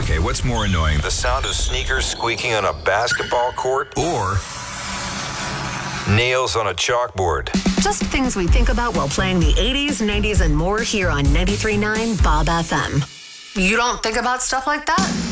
Okay, what's more annoying? The sound of sneakers squeaking on a basketball court? Or nails on a chalkboard? Just things we think about while playing the 80s, 90s, and more here on 93.9 Bob FM. You don't think about stuff like that?